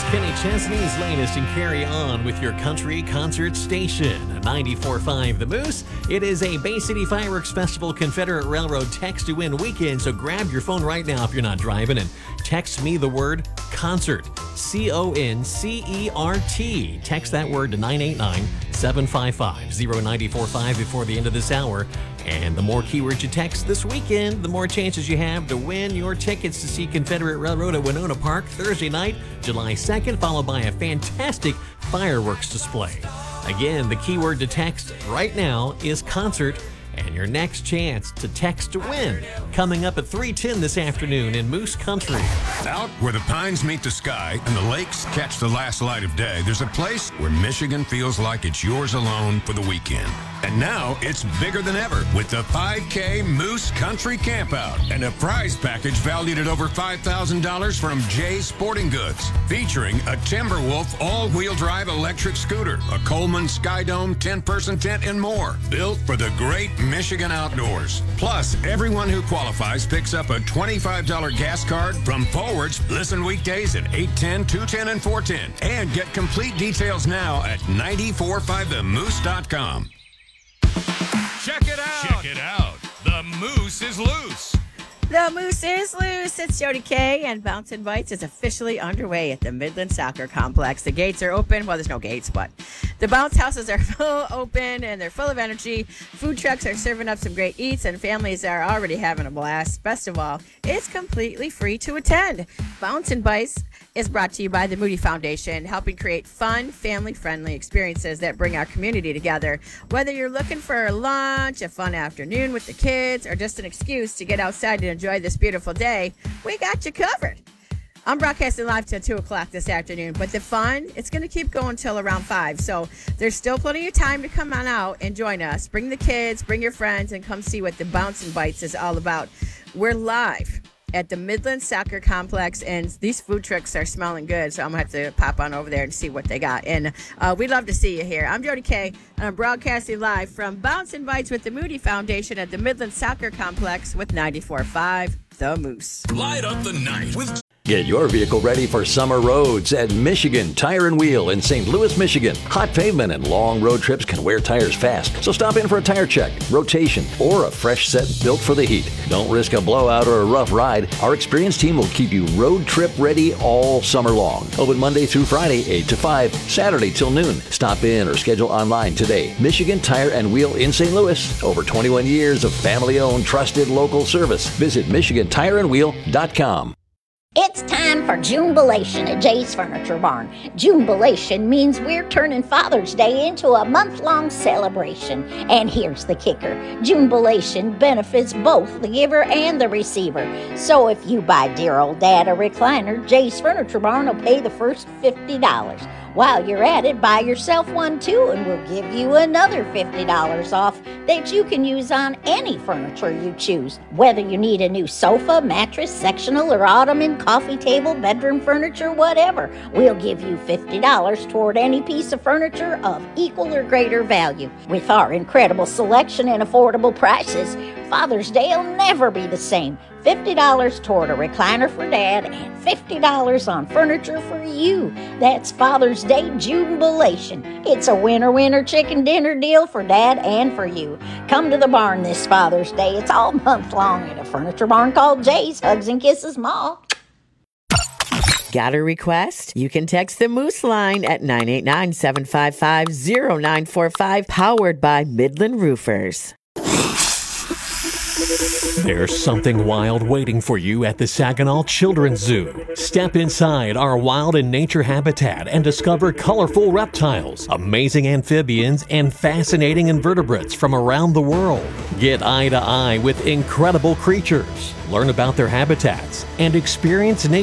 Kenny Chesney's latest, and carry on with your country concert station, 94.5 The Moose. It is a Bay City Fireworks Festival Confederate Railroad Text to Win weekend, so grab your phone right now if you're not driving and text me the word concert, CONCERT. Text that word to 989-755-0945 before the end of this hour. And the more keywords you text this weekend, the more chances you have to win your tickets to see Confederate Railroad at Winona Park Thursday night, July 2nd, followed by a fantastic fireworks display. Again, the keyword to text right now is concert, and your next chance to text to win coming up at 3:10 this afternoon in Moose Country. Out where the pines meet the sky and the lakes catch the last light of day, there's a place where Michigan feels like it's yours alone for the weekend. And now it's bigger than ever with the 5K Moose Country Campout and a prize package valued at over $5,000 from Jay Sporting Goods, featuring a Timberwolf all-wheel drive electric scooter, a Coleman Skydome 10-person tent, and more, built for the great Michigan outdoors. Plus, everyone who qualifies picks up a $25 gas card from Forwards. Listen weekdays at 8:10, 2:10, and 4:10. And get complete details now at 945themoose.com. Check it out. Check it out. The Moose is loose. The Moose is loose. It's Jody K, and Bouncin' Bites is officially underway at the Midland Soccer Complex. The gates are open. Well, there's no gates, but the bounce houses are full open, and they're full of energy. Food trucks are serving up some great eats, and families are already having a blast. Best of all, it's completely free to attend. Bouncin' Bites is brought to you by the Moody Foundation, helping create fun, family-friendly experiences that bring our community together. Whether you're looking for lunch, a fun afternoon with the kids, or just an excuse to get outside and enjoy this beautiful day, we got you covered. I'm broadcasting live till 2 o'clock this afternoon, but the fun, it's going to keep going till around 5. So there's still plenty of time to come on out and join us. Bring the kids, bring your friends, and come see what the Bouncin' Bites is all about. We're live at the Midland Soccer Complex, and these food trucks are smelling good, so I'm going to have to pop on over there and see what they got. And we'd love to see you here. I'm Jody K, and I'm broadcasting live from Bouncin' Bites with the Moody Foundation at the Midland Soccer Complex with 94.5 The Moose. Light up the night with... Get your vehicle ready for summer roads at Michigan Tire and Wheel in St. Louis, Michigan. Hot pavement and long road trips can wear tires fast, so stop in for a tire check, rotation, or a fresh set built for the heat. Don't risk a blowout or a rough ride. Our experienced team will keep you road trip ready all summer long. Open Monday through Friday, 8 to 5, Saturday till noon. Stop in or schedule online today. Michigan Tire and Wheel in St. Louis. Over 21 years of family-owned, trusted local service. Visit MichiganTireandWheel.com. It's time for Jubilation at Jay's Furniture Barn. Jubilation means we're turning Father's Day into a month-long celebration. And here's the kicker. Jubilation benefits both the giver and the receiver. So if you buy dear old Dad a recliner, Jay's Furniture Barn will pay the first $50. While you're at it, buy yourself one too, and we'll give you another $50 off that you can use on any furniture you choose. Whether you need a new sofa, mattress, sectional, or ottoman, coffee table, bedroom furniture, whatever, we'll give you $50 toward any piece of furniture of equal or greater value. With our incredible selection and affordable prices, Father's Day will never be the same. $50 toward a recliner for Dad and $50 on furniture for you. That's Father's Day Jubilation. It's a winner-winner chicken dinner deal for Dad and for you. Come to the barn this Father's Day. It's all month long at a furniture barn called Jay's. Hugs and kisses, Ma. Got a request? You can text the Moose line at 989-755-0945, powered by Midland Roofers. There's something wild waiting for you at the Saginaw Children's Zoo. Step inside our wild and nature habitat and discover colorful reptiles, amazing amphibians, and fascinating invertebrates from around the world. Get eye to eye with incredible creatures, learn about their habitats, and experience nature